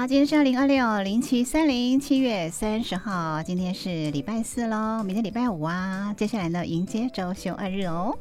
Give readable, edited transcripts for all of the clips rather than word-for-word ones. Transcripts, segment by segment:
好，今天是2026-0730，7月30号，今天是礼拜四咯，明天礼拜五啊，接下来呢迎接周休2日哦。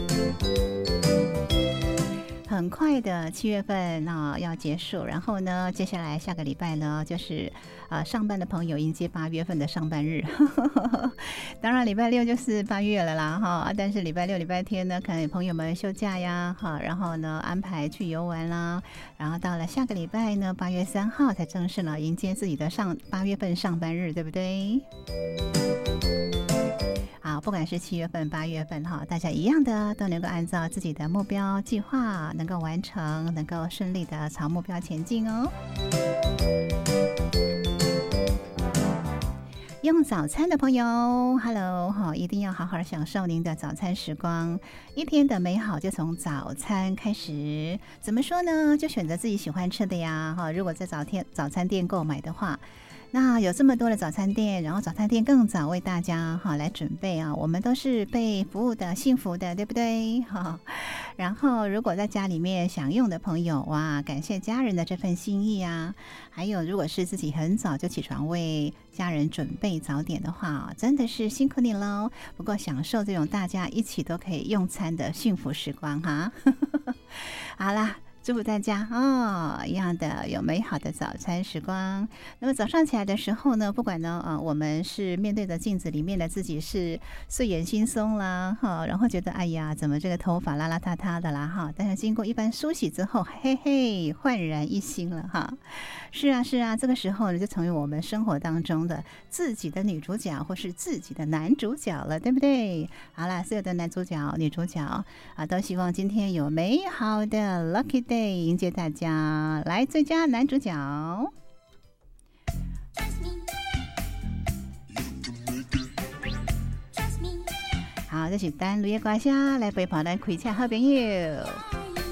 很快的7月份要结束，然后呢，接下来下个礼拜呢，就是上班的朋友迎接8月份的上班日。当然，礼拜六就是8月了啦哈，但是礼拜六、礼拜天呢，可能有朋友们休假呀哈，然后呢安排去游玩啦，然后到了下个礼拜呢，8月3号才正式呢迎接自己的8月份上班日，对不对？好，不管是7月份、8月份哈，大家一样的都能够按照自己的目标计划能够完成，能够顺利的朝目标前进哦。用早餐的朋友 ，Hello， 好，一定要好好享受您的早餐时光。一天的美好就从早餐开始。怎么说呢？就选择自己喜欢吃的呀。哈，如果在早餐店购买的话。那有这么多的早餐店，然后早餐店更早为大家来准备啊，我们都是被服务的幸福的，对不对？然后如果在家里面享用的朋友哇，感谢家人的这份心意啊。还有如果是自己很早就起床为家人准备早点的话，真的是辛苦你喽。不过享受这种大家一起都可以用餐的幸福时光哈。好啦，祝福大家一样的有美好的早餐时光。那么早上起来的时候呢，不管呢我们是面对着镜子里面的自己是睡眼惺忪啦然后觉得哎呀怎么这个头发邋邋遢遢的啦但是经过一番梳洗之后，嘿嘿焕然一新了哈。是啊，这个时候呢就成为我们生活当中的自己的女主角或是自己的男主角了，对不对？好啦，所有的男主角女主角都希望今天有美好的 Lucky Day迎接大家。来，最佳男主角，好，这是等雷的歌声来陪伴咱开车好朋友。